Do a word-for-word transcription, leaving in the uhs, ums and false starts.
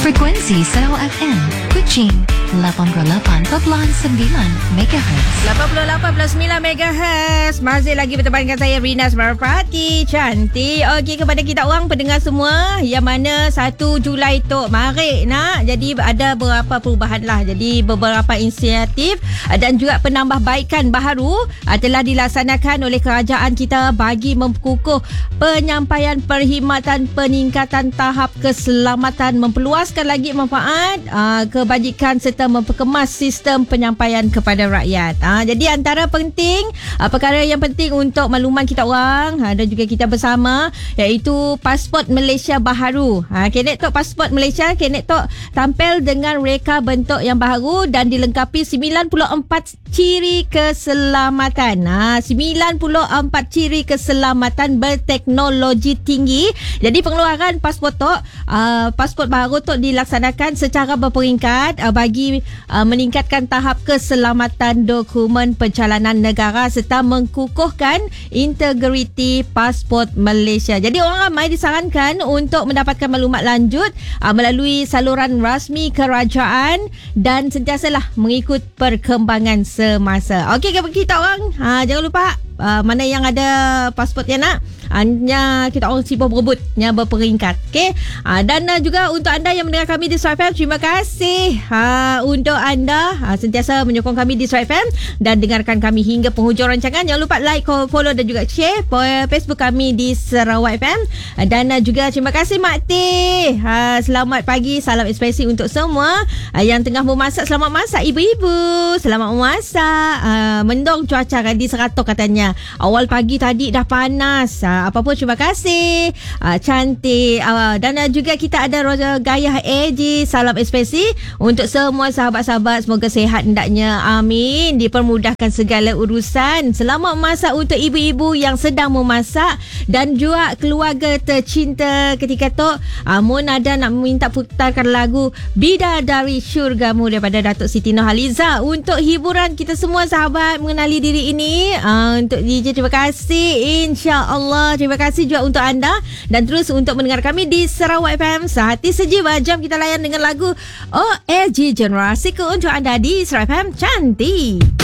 Frekuensi Sarawak F M Kuching lapan puluh lapan perpuluhan sembilan megahertz. lapan puluh lapan perpuluhan sembilan megahertz. Masih lagi bertemu dengan saya Rina Semarapati Cantik. Okey, kepada kita orang pendengar semua, yang mana satu Julai tu mari nak. Jadi ada beberapa perubahan lah. Jadi beberapa inisiatif dan juga penambahbaikan baharu telah dilaksanakan oleh kerajaan kita bagi memperkukuh penyampaian perkhidmatan peningkatan tahap keselamatan, memperluaskan lagi manfaat uh, kebajikan serta memperkemas sistem penyampaian kepada rakyat. Uh, jadi antara penting uh, perkara yang penting untuk makluman kita orang uh, dan juga kita bersama, iaitu pasport Malaysia baharu. Uh, Kenek Tok pasport Malaysia Kenek Tok tampil dengan reka bentuk yang baharu dan dilengkapi sembilan puluh empat ciri keselamatan. Uh, sembilan puluh empat ciri keselamatan berteknologi tinggi. Jadi pengeluaran pasport Tok uh, pasport baharu Tok dilaksanakan secara berperingkat uh, bagi uh, meningkatkan tahap keselamatan dokumen perjalanan negara serta mengkukuhkan integriti pasport Malaysia. Jadi orang ramai disarankan untuk mendapatkan maklumat lanjut uh, melalui saluran rasmi kerajaan dan sentiasalah mengikut perkembangan semasa. Okey, kepada kita orang, uh, jangan lupa uh, mana yang ada pasport yang nak, hanya kita orang sibuk berebut yang berperingkat. Okey. Ha, dan uh, juga untuk anda yang mendengar kami di Surat F M, terima kasih ha, untuk anda ha, sentiasa menyokong kami di Surat F M dan dengarkan kami hingga penghujung rancangan. Jangan lupa like, follow dan juga share Facebook kami di Sarawak F M. Dan uh, juga terima kasih Mak Teh. Ha, selamat pagi, salam ekspresi untuk semua ha, yang tengah memasak. Selamat masak ibu-ibu. Selamat memasak. Ha, mendung cuaca di seratus katanya. Awal pagi tadi dah panas. Ha, apa pun terima kasih. Uh, cantik. Uh, dan uh, juga kita ada Roger Gayah A G. Salam ekspresi untuk semua sahabat-sahabat. Semoga sihat hendaknya. Amin. Dipermudahkan segala urusan. Selamat memasak untuk ibu-ibu yang sedang memasak dan juga keluarga tercinta ketika tu. Uh, Mun ada nak minta putarkan lagu Bidadari Syurgamu daripada Datuk Siti Nurhaliza untuk hiburan kita semua sahabat mengenali diri ini. Uh, untuk D J terima kasih. InsyaAllah. Terima kasih juga untuk anda dan terus untuk mendengar kami di Sarawak F M. Sehati sejiwa jam kita layan dengan lagu O L G Generasi ke untuk anda di Sarawak F M Cantik.